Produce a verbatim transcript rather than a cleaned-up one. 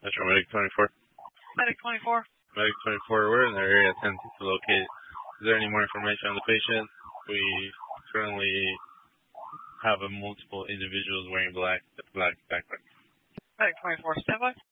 Metro Medic twenty-four. Medic twenty-four. Medic twenty-four, we're in the area attempting to locate. Is there any more information on the patient? We currently have a multiple individuals wearing black, black background. Medic twenty-four, stand by.